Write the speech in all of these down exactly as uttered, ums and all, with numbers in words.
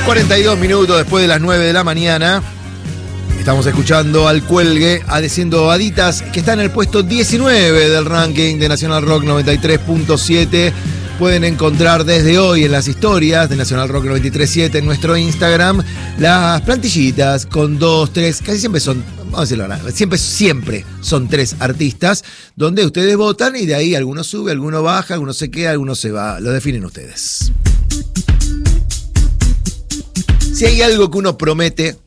cuarenta y dos minutos después de las nueve de la mañana. Estamos escuchando al Cuelgue, haciendo Aditas, que está en el puesto diecinueve del ranking de Nacional Rock noventa y tres punto siete. Pueden encontrar desde hoy en las historias de Nacional Rock noventa y tres punto siete en nuestro Instagram las plantillitas con dos, tres, casi siempre son, vamos a decirlo ahora, siempre, siempre son tres artistas donde ustedes votan y de ahí alguno sube, alguno baja, alguno se queda, alguno se va. Lo definen ustedes. Si hay algo que uno promete,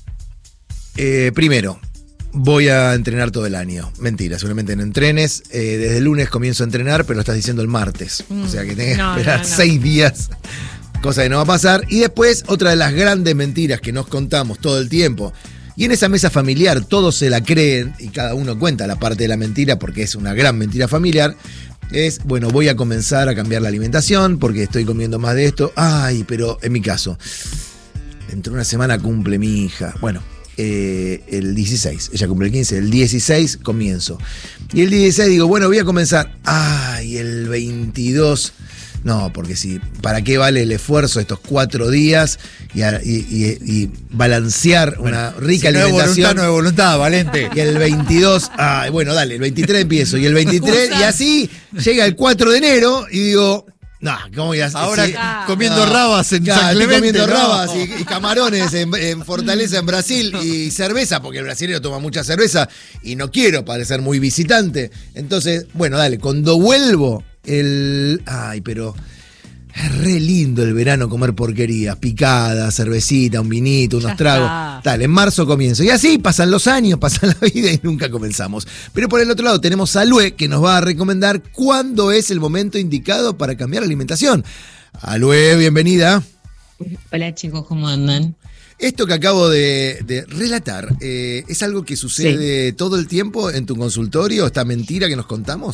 eh, primero, voy a entrenar todo el año. Mentira, seguramente no entrenes. Eh, desde el lunes comienzo a entrenar, pero lo estás diciendo el martes. Mm, o sea que tenés no, que esperar no, no. seis días, cosa que no va a pasar. Y después, otra de las grandes mentiras que nos contamos todo el tiempo. Y en esa mesa familiar todos se la creen y cada uno cuenta la parte de la mentira porque es una gran mentira familiar. Es, bueno, voy a comenzar a cambiar la alimentación porque estoy comiendo más de esto. Ay, pero en mi caso, dentro de una semana cumple mi hija. Bueno. Eh, el dieciséis, ella cumple el quince, el dieciséis comienzo. Y el dieciséis digo, bueno, voy a comenzar. Ay, el veintidós. No, porque si, ¿para qué vale el esfuerzo estos cuatro días y, y, y, y balancear bueno, una rica si alimentación? No es voluntad, no es voluntad, Valente. Y el veintidós, ay, bueno, dale, el veintitrés empiezo. Y el veintitrés, y así llega el cuatro de enero y digo, no, ¿cómo voy a hacer? Ahora sí, comiendo no, rabas en claro, San Clemente. Comiendo no. rabas y, y camarones en, en Fortaleza, en Brasil, y cerveza, porque el brasileño toma mucha cerveza y no quiero parecer muy visitante. Entonces, bueno, dale, cuando vuelvo, el. Ay, pero. Es re lindo el verano comer porquerías, picadas, cervecita, un vinito, unos ya tragos. Está. Tal, en marzo comienzo. Y así pasan los años, pasa la vida y nunca comenzamos. Pero por el otro lado tenemos a Lue, que nos va a recomendar cuándo es el momento indicado para cambiar la alimentación. Alue, bienvenida. Hola chicos, ¿cómo andan? Esto que acabo de, de relatar, eh, ¿es algo que sucede sí. todo el tiempo en tu consultorio? ¿Esta mentira que nos contamos?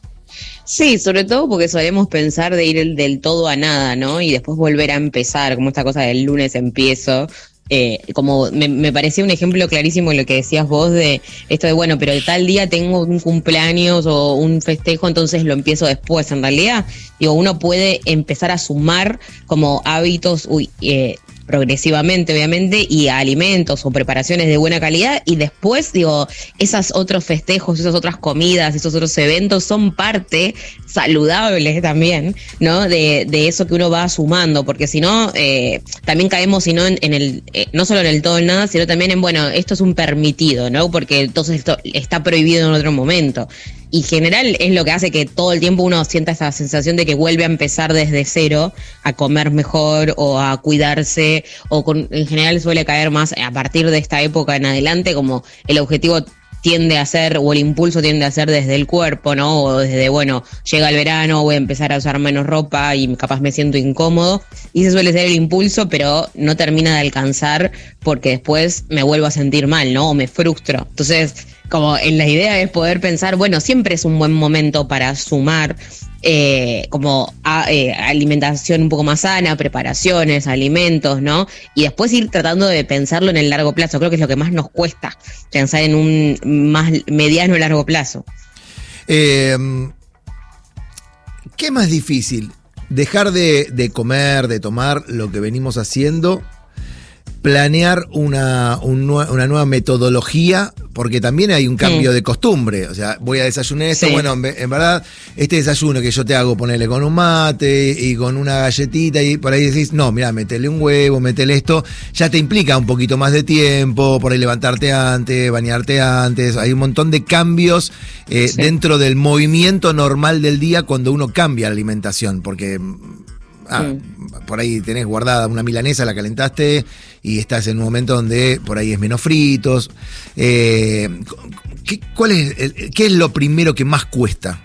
Sí, sobre todo porque solemos pensar de ir del todo a nada, ¿no? Y después volver a empezar, como esta cosa del lunes empiezo. Eh, como me, me parecía un ejemplo clarísimo lo que decías vos de esto de, bueno, pero de tal día tengo un cumpleaños o un festejo, entonces lo empiezo después. En realidad, digo, uno puede empezar a sumar como hábitos, uy, eh, progresivamente, obviamente, y a alimentos o preparaciones de buena calidad, y después, digo, esos otros festejos, esas otras comidas, esos otros eventos son parte saludable también, ¿no? De, de eso que uno va sumando, porque si no, eh, también caemos, si no, en, en el, eh, no solo en el todo o nada, sino también en, bueno, esto es un permitido, ¿no? Porque entonces esto está prohibido en otro momento. Y en general es lo que hace que todo el tiempo uno sienta esa sensación de que vuelve a empezar desde cero a comer mejor o a cuidarse, o con, en general suele caer más a partir de esta época en adelante, como el objetivo tiende a ser, o el impulso tiende a ser desde el cuerpo, ¿no? O desde, bueno, llega el verano, voy a empezar a usar menos ropa y capaz me siento incómodo. Y ese suele ser el impulso, pero no termina de alcanzar porque después me vuelvo a sentir mal, ¿no? O me frustro. Entonces, como en la idea es poder pensar, bueno, siempre es un buen momento para sumar eh, como a, eh, alimentación un poco más sana, preparaciones, alimentos, ¿no? Y después ir tratando de pensarlo en el largo plazo. Creo que es lo que más nos cuesta, pensar en un más mediano o largo plazo. Eh, ¿Qué es más difícil? ¿Dejar de, de comer, de tomar lo que venimos haciendo? ¿Planear una, un, una nueva metodología? Porque también hay un cambio sí. de costumbre. O sea, voy a desayunar esto. Sí. Bueno, en, en verdad, este desayuno que yo te hago, ponerle con un mate y con una galletita, y por ahí decís, no, mira, metele un huevo, metele esto. Ya te implica un poquito más de tiempo, por ahí levantarte antes, bañarte antes. Hay un montón de cambios eh, sí. dentro del movimiento normal del día cuando uno cambia la alimentación. Porque Ah, mm. por ahí tenés guardada una milanesa, la calentaste y estás en un momento donde por ahí es menos fritos. Eh, ¿qué, cuál es, el, ¿Qué es lo primero que más cuesta?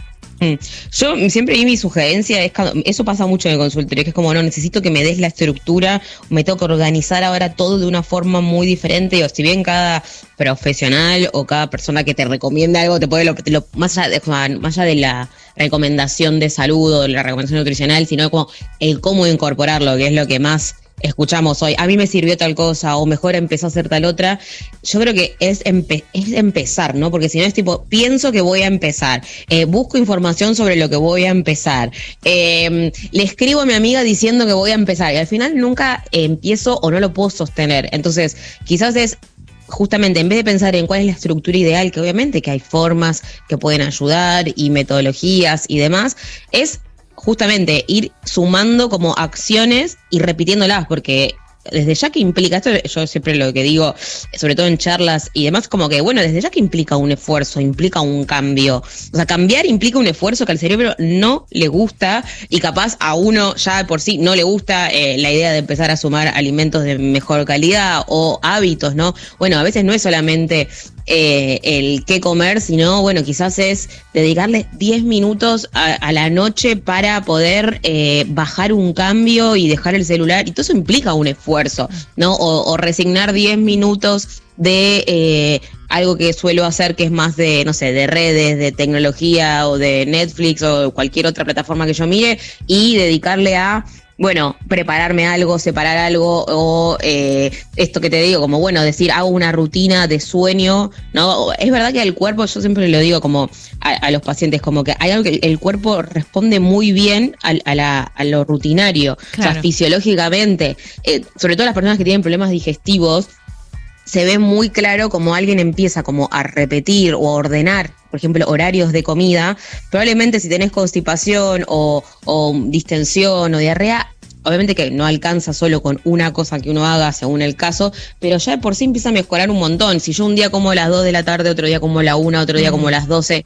Yo siempre vi mi sugerencia, es, eso pasa mucho en el consultorio, que es como, no, necesito que me des la estructura, me tengo que organizar ahora todo de una forma muy diferente, o si bien cada profesional o cada persona que te recomienda algo te puede, lo, lo, más, allá de, más allá de la recomendación de salud o de la recomendación nutricional, sino como el cómo incorporarlo, que es lo que más escuchamos hoy, a mí me sirvió tal cosa o mejor empezó a hacer tal otra, yo creo que es, empe- es empezar, ¿no? Porque si no es tipo, pienso que voy a empezar, eh, busco información sobre lo que voy a empezar, eh, le escribo a mi amiga diciendo que voy a empezar y al final nunca eh, empiezo o no lo puedo sostener. Entonces, quizás es justamente en vez de pensar en cuál es la estructura ideal, que obviamente que hay formas que pueden ayudar y metodologías y demás, es justamente ir sumando como acciones y repitiéndolas, porque desde ya que implica, esto yo siempre lo que digo, sobre todo en charlas y demás, como que bueno, desde ya que implica un esfuerzo, implica un cambio, o sea, cambiar implica un esfuerzo que al cerebro no le gusta y capaz a uno ya de por sí no le gusta eh, la idea de empezar a sumar alimentos de mejor calidad o hábitos, ¿no? Bueno, a veces no es solamente Eh, el qué comer, sino, bueno, quizás es dedicarle diez minutos a, a la noche para poder eh, bajar un cambio y dejar el celular, y todo eso implica un esfuerzo, ¿no? O, o resignar diez minutos de eh, algo que suelo hacer que es más de, no sé, de redes, de tecnología o de Netflix o cualquier otra plataforma que yo mire y dedicarle a bueno, prepararme algo, separar algo, o eh, esto que te digo, como bueno, decir, hago una rutina de sueño, ¿no? Es verdad que el cuerpo, yo siempre lo digo como a, a los pacientes, como que hay algo que el cuerpo responde muy bien a, a, la, a lo rutinario, claro. O sea, fisiológicamente, eh, sobre todo las personas que tienen problemas digestivos, se ve muy claro como alguien empieza como a repetir o a ordenar, por ejemplo, horarios de comida. Probablemente si tenés constipación o, o distensión o diarrea, obviamente que no alcanza solo con una cosa que uno haga según el caso, pero ya de por sí empieza a mejorar un montón. Si yo un día como a las dos de la tarde, otro día como a la una, otro día como a las doce...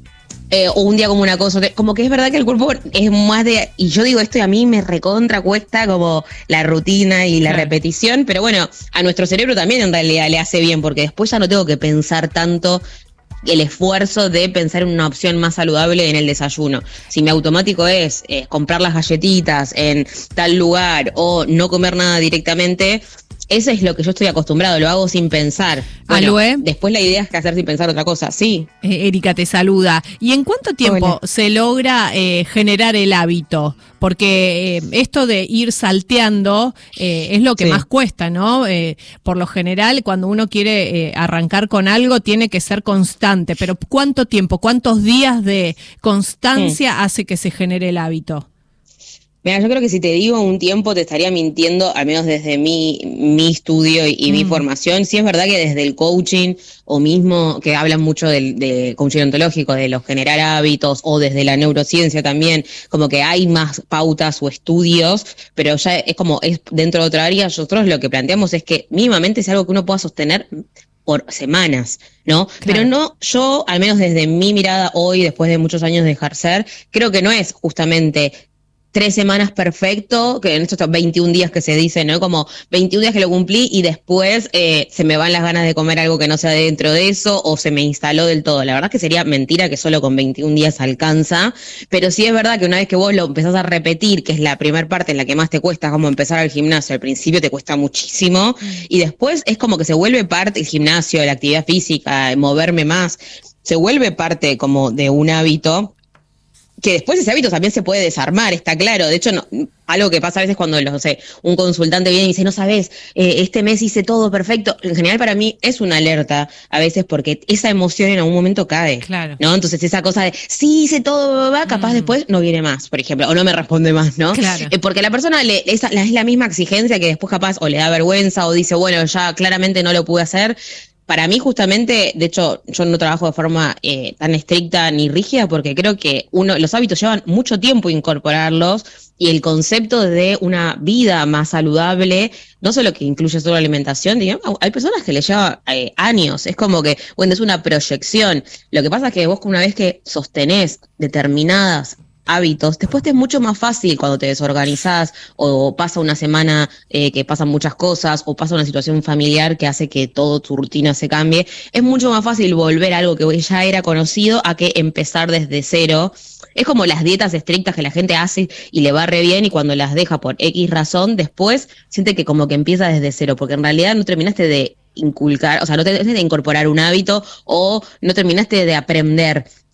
Eh, o un día como una cosa, como que es verdad que el cuerpo es más de, y yo digo esto y a mí me recontra cuesta como la rutina y la claro. repetición, pero bueno, a nuestro cerebro también en realidad le hace bien, porque después ya no tengo que pensar tanto el esfuerzo de pensar en una opción más saludable en el desayuno. Si mi automático es eh, comprar las galletitas en tal lugar o no comer nada directamente, eso es lo que yo estoy acostumbrado, lo hago sin pensar. Bueno, Alue. Después la idea es que hacer sin pensar otra cosa, sí. Eh, Erika te saluda. ¿Y en cuánto tiempo Hola. se logra eh, generar el hábito? Porque eh, esto de ir salteando eh, es lo que sí. más cuesta, ¿no? Eh, por lo general, cuando uno quiere eh, arrancar con algo, tiene que ser constante. Pero ¿cuánto tiempo, cuántos días de constancia sí. hace que se genere el hábito? Mira, yo creo que si te digo un tiempo te estaría mintiendo, al menos desde mi, mi estudio y, y mm. mi formación. Sí es verdad que desde el coaching o mismo que hablan mucho del de coaching ontológico, de los generar hábitos, o desde la neurociencia también, como que hay más pautas o estudios, pero ya es como es dentro de otra área. Nosotros lo que planteamos es que mínimamente es algo que uno pueda sostener por semanas, ¿no? Claro. Pero no, yo, al menos desde mi mirada hoy, después de muchos años de ejercer, creo que no es justamente tres semanas perfecto, que en estos veintiún días que se dice, ¿no? Como veintiún días que lo cumplí y después eh, se me van las ganas de comer algo que no sea dentro de eso o se me instaló del todo. La verdad es que sería mentira que solo con veintiún días alcanza, pero sí es verdad que una vez que vos lo empezás a repetir, que es la primera parte en la que más te cuesta, como empezar al gimnasio, al principio te cuesta muchísimo y después es como que se vuelve parte, el gimnasio, la actividad física, moverme más, se vuelve parte como de un hábito, que después ese hábito también se puede desarmar, está claro. De hecho, no, algo que pasa a veces cuando, no sé, un consultante viene y dice, no sabes, eh, este mes hice todo perfecto. En general para mí es una alerta a veces porque esa emoción en algún momento cae. Claro. ¿No? Entonces esa cosa de, sí, hice todo, va, capaz mm. después no viene más, por ejemplo, o no me responde más, ¿no? Claro. Eh, porque la persona le, es, es la misma exigencia que después capaz o le da vergüenza o dice, bueno, ya claramente no lo pude hacer. Para mí justamente, de hecho, yo no trabajo de forma eh, tan estricta ni rígida porque creo que uno, los hábitos llevan mucho tiempo incorporarlos y el concepto de una vida más saludable, no solo que incluye solo alimentación, digamos, hay personas que le llevan eh, años, es como que, bueno, es una proyección. Lo que pasa es que vos una vez que sostenés determinadas hábitos, después te es mucho más fácil cuando te desorganizás o pasa una semana eh, que pasan muchas cosas o pasa una situación familiar que hace que todo tu rutina se cambie, es mucho más fácil volver a algo que ya era conocido a que empezar desde cero. Es como las dietas estrictas que la gente hace y le va re bien y cuando las deja por X razón, después siente que como que empieza desde cero, porque en realidad no terminaste de inculcar, o sea, no terminaste de incorporar un hábito o no terminaste de aprender.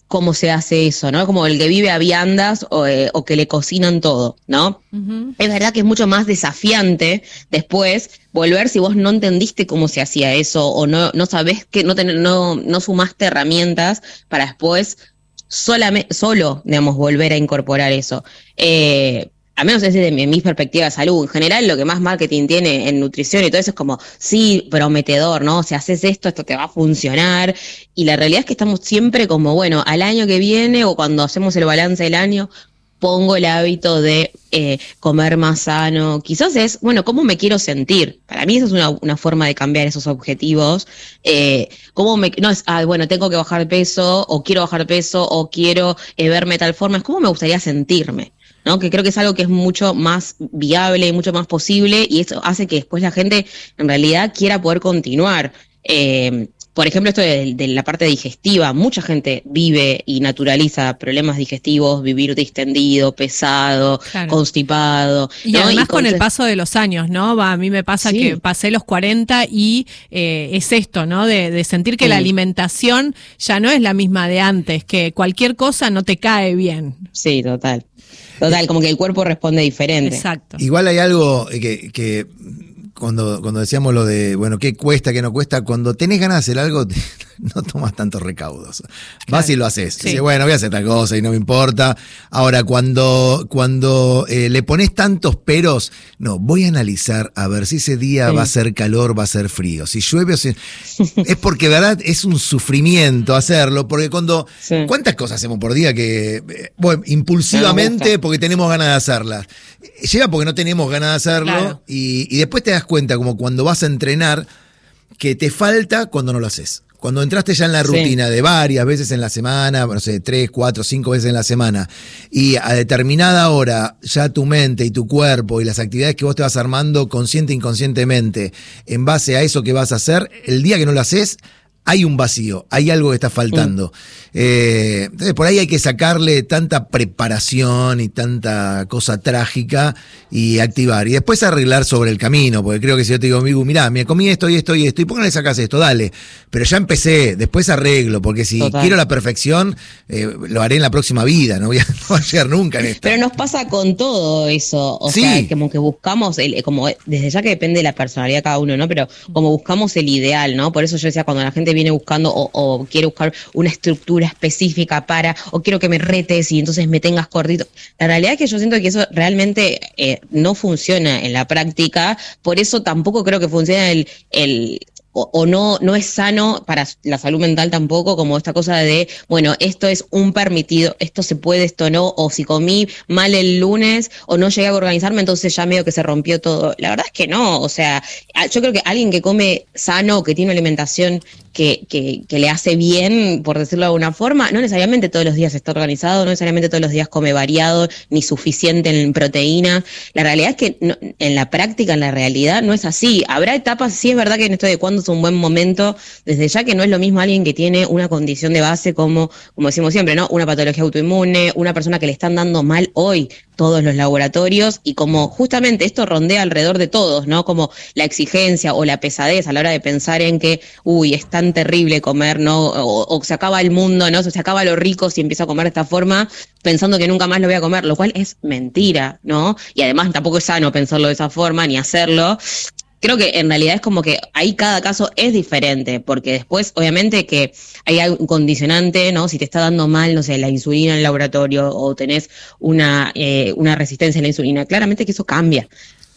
cómo se hace eso, ¿no? Como el que vive a viandas o, eh, o que le cocinan todo, ¿no? Uh-huh. Es verdad que es mucho más desafiante después volver si vos no entendiste cómo se hacía eso o no, no sabés que no, ten, no, no sumaste herramientas para después solamente, solo, digamos, volver a incorporar eso. Eh, a menos desde mi, mi perspectiva de salud. En general, lo que más marketing tiene en nutrición y todo eso es como, sí, prometedor, ¿no? Si haces esto, esto te va a funcionar. Y la realidad es que estamos siempre como, bueno, al año que viene o cuando hacemos el balance del año, pongo el hábito de eh, comer más sano. Quizás es, bueno, ¿cómo me quiero sentir? Para mí eso es una, una forma de cambiar esos objetivos. Eh, ¿cómo me, no es, ah, bueno, tengo que bajar peso, o quiero bajar peso, o quiero eh, verme de tal forma. Es cómo me gustaría sentirme, ¿no? Que creo que es algo que es mucho más viable y mucho más posible, y eso hace que después la gente en realidad quiera poder continuar. Eh, por ejemplo, esto de, de la parte digestiva, mucha gente vive y naturaliza problemas digestivos, vivir distendido, pesado, claro, constipado. Y ¿no? además y con el paso de los años, ¿no? Va, a mí me pasa sí. que pasé los cuarenta y eh, es esto, ¿no? De, de sentir que sí. la alimentación ya no es la misma de antes, que cualquier cosa no te cae bien. Sí, total. Total, como que el cuerpo responde diferente. Exacto. Igual hay algo que, que cuando, cuando decíamos lo de, bueno, qué cuesta, qué no cuesta, cuando tenés ganas de hacer algo, te, no tomas tantos recaudos. Vas claro. y lo haces. Sí. Dices, bueno, voy a hacer tal cosa y no me importa. Ahora, cuando, cuando eh, le pones tantos peros, no, voy a analizar a ver si ese día sí. va a ser calor, va a ser frío. Si llueve o si... es porque, verdad, es un sufrimiento hacerlo, porque cuando... Sí. ¿Cuántas cosas hacemos por día que, bueno, impulsivamente, porque tenemos ganas de hacerlas? Llega porque no tenemos ganas de hacerlo claro. y, y después te das cuenta, como cuando vas a entrenar, que te falta cuando no lo haces. Cuando entraste ya en la rutina sí. de varias veces en la semana, no sé, tres, cuatro, cinco veces en la semana, y a determinada hora ya tu mente y tu cuerpo y las actividades que vos te vas armando consciente e inconscientemente en base a eso que vas a hacer, el día que no lo haces, hay un vacío, hay algo que está faltando. Mm. Eh, entonces por ahí hay que sacarle tanta preparación y tanta cosa trágica y activar. Y después arreglar sobre el camino, porque creo que si yo te digo, amigo, mirá, me comí esto y esto y esto, ¿y por qué no le sacas esto? Dale. Pero ya empecé, después arreglo, porque si Total. quiero la perfección, eh, lo haré en la próxima vida, no voy a, no voy a llegar nunca en esto. Pero nos pasa con todo eso, o sí. sea, como que buscamos, el, como desde ya que depende de la personalidad de cada uno, ¿no? Pero como buscamos el ideal, ¿no? Por eso yo decía, cuando la gente viene buscando o, o quiere buscar una estructura específica para, o quiero que me retes y entonces me tengas cortito. La realidad es que yo siento que eso realmente eh, no funciona en la práctica, por eso tampoco creo que funcione el... el O, o no no es sano para la salud mental tampoco, como esta cosa de, bueno, esto es un permitido, esto se puede, esto no, o si comí mal el lunes o no llegué a organizarme, entonces ya medio que se rompió todo. La verdad es que no, o sea, yo creo que alguien que come sano, que tiene una alimentación que, que, que le hace bien, por decirlo de alguna forma, no necesariamente todos los días está organizado, no necesariamente todos los días come variado, ni suficiente en proteína. La realidad es que no, en la práctica, en la realidad, no es así. Habrá etapas, sí es verdad que en esto de cuándo es un buen momento, desde ya que no es lo mismo alguien que tiene una condición de base como, como decimos siempre, ¿no? Una patología autoinmune, una persona que le están dando mal hoy todos los laboratorios, y como justamente esto rondea alrededor de todos, ¿no? Como la exigencia o la pesadez a la hora de pensar en que, uy, es tan terrible comer, ¿no? O, o se acaba el mundo, ¿no? Se acaba lo rico si empiezo a comer de esta forma, pensando que nunca más lo voy a comer, lo cual es mentira, ¿no? Y además tampoco es sano pensarlo de esa forma, ni hacerlo. Creo que en realidad es como que ahí cada caso es diferente, porque después obviamente que hay un condicionante, ¿no? Si te está dando mal, no sé, la insulina en el laboratorio o tenés una, eh, una resistencia a la insulina, claramente que eso cambia.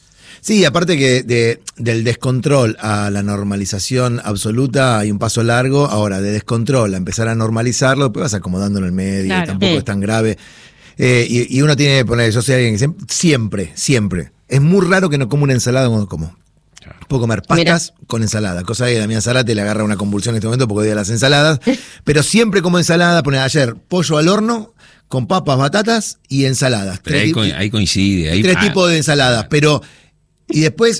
Sí, aparte que de, del descontrol a la normalización absoluta hay un paso largo. Ahora, de descontrol a empezar a normalizarlo, pues vas acomodándolo en el medio, claro. tampoco sí. es tan grave. Eh, y, y uno tiene que poner, yo soy alguien que siempre, siempre, es muy raro que no coma una ensalada cuando como. Puedo comer pastas Mira. con ensalada, cosa que a Damián Zárate le agarra una convulsión en este momento porque odia las ensaladas, pero siempre como ensalada, poner ayer pollo al horno con papas, batatas y ensaladas. Pero ahí, co- ahí coincide. Ahí, tres ah, tipos de ensaladas, pero y después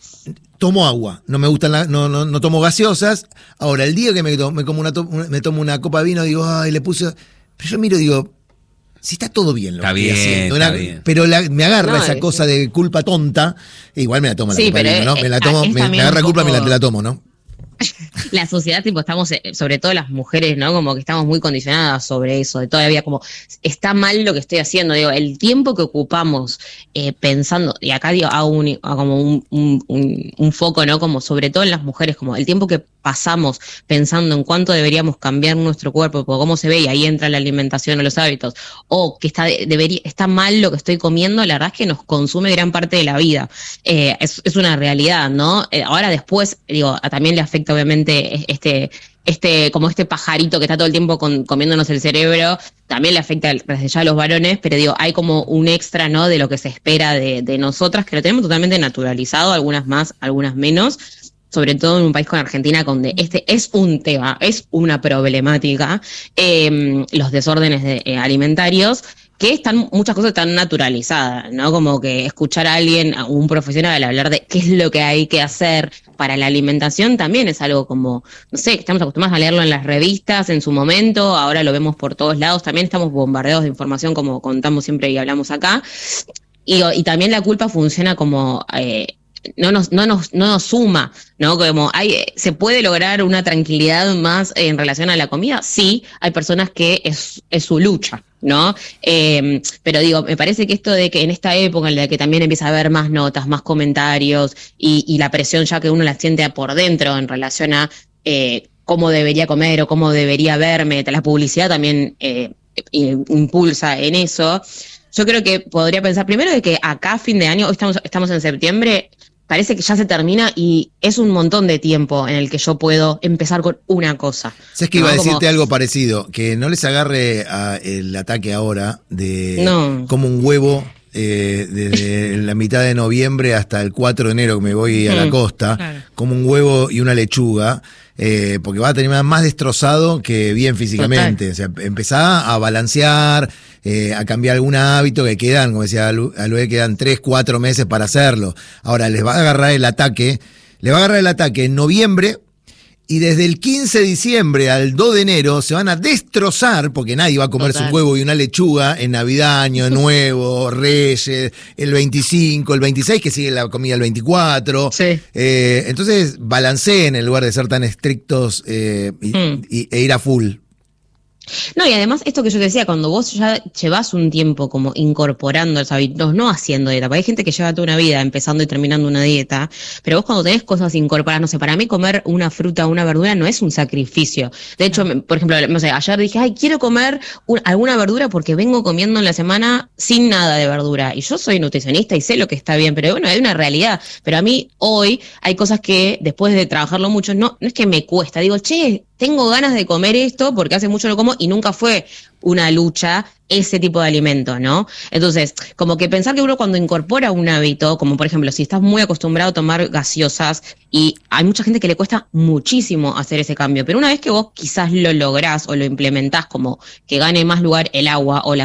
tomo agua, no me gustan, la, no, no, no tomo gaseosas. Ahora, el día que me, to, me, como una to, me tomo una copa de vino, digo, ay, le puse, pero yo miro y digo, si está todo bien lo está que bien, estoy haciendo. está Una, bien. Pero la, me agarra no, esa es, cosa de culpa tonta, igual me la tomo la sí, culpa pero de vino, ¿no? Me la tomo, me, me agarra culpa, poco... me la, te la tomo, ¿no? la sociedad, tipo, estamos, sobre todo las mujeres, ¿no? Como que estamos muy condicionadas sobre eso, de todavía como, está mal lo que estoy haciendo, digo, el tiempo que ocupamos eh, pensando, y acá digo, hago, un, hago como un, un, un, un foco, ¿no? Como sobre todo en las mujeres, como el tiempo que pasamos pensando en cuánto deberíamos cambiar nuestro cuerpo, por cómo se ve, y ahí entra la alimentación o los hábitos, o que está, debería, está mal lo que estoy comiendo, la verdad es que nos consume gran parte de la vida. Eh, es, es una realidad, ¿no? Eh, ahora después, digo, también le afecta obviamente este, este, como este pajarito que está todo el tiempo con, comiéndonos el cerebro, también le afecta desde ya a los varones, pero digo, hay como un extra, ¿no? De lo que se espera de, de nosotras, que lo tenemos totalmente naturalizado, algunas más, algunas menos, sobre todo en un país como Argentina, donde este es un tema, es una problemática, eh, los desórdenes de, eh, alimentarios, que están, muchas cosas están naturalizadas, ¿no? Como que escuchar a alguien, a un profesional hablar de qué es lo que hay que hacer para la alimentación también es algo como, no sé, estamos acostumbrados a leerlo en las revistas en su momento, ahora lo vemos por todos lados, también estamos bombardeados de información como contamos siempre y hablamos acá, y, y también la culpa funciona como... Eh, no nos, no nos, no nos suma, ¿no? Como hay, ¿se puede lograr una tranquilidad más en relación a la comida? Sí, hay personas que es, es su lucha, ¿no? Eh, pero digo, me parece que esto de que en esta época en la que también empieza a haber más notas, más comentarios y, y la presión ya que uno la siente por dentro en relación a eh, cómo debería comer o cómo debería verme, la publicidad también eh, impulsa en eso. Yo creo que podría pensar primero de que acá fin de año, hoy estamos, estamos en septiembre, parece que ya se termina y es un montón de tiempo en el que yo puedo empezar con una cosa. ¿Sabes que ¿no? iba a decirte como... algo parecido? Que no les agarre a el ataque ahora de no. como un huevo eh, desde la mitad de noviembre hasta el cuatro de enero que me voy a la costa, claro. Como un huevo y una lechuga. Eh, porque va a terminar más destrozado que bien físicamente. Total. O sea, empezá a balancear, eh, a cambiar algún hábito que quedan, como decía Aloe, quedan tres, cuatro meses para hacerlo. Ahora, les va a agarrar el ataque, les va a agarrar el ataque en noviembre, y desde el quince de diciembre al dos de enero se van a destrozar, porque nadie va a comerse un huevo y una lechuga en Navidad, Año Nuevo, Reyes, el veinticinco, el veintiséis, que sigue la comida el veinticuatro. Sí. Eh, entonces, balanceen en lugar de ser tan estrictos eh, y, mm. y, e ir a full. No, y además esto que yo te decía, cuando vos ya llevas un tiempo como incorporando los hábitos, no haciendo dieta, porque hay gente que lleva toda una vida empezando y terminando una dieta, pero vos cuando tenés cosas incorporadas, no sé, para mí comer una fruta o una verdura no es un sacrificio. De hecho, no. por ejemplo, no sé, ayer dije, ay, quiero comer un, alguna verdura porque vengo comiendo en la semana sin nada de verdura. Y yo soy nutricionista y sé lo que está bien, pero bueno, hay una realidad. Pero a mí hoy hay cosas que después de trabajarlo mucho, no, no es que me cuesta, digo, che, tengo ganas de comer esto porque hace mucho lo como y nunca fue una lucha ese tipo de alimento, ¿no? Entonces, como que pensar que uno cuando incorpora un hábito, como por ejemplo, si estás muy acostumbrado a tomar gaseosas, y hay mucha gente que le cuesta muchísimo hacer ese cambio, pero una vez que vos quizás lo lográs o lo implementás como que gane más lugar el agua o la